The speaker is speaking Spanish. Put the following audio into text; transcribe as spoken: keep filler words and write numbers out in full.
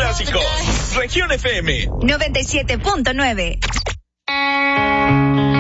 clásicos. Región F M noventa y siete punto nueve.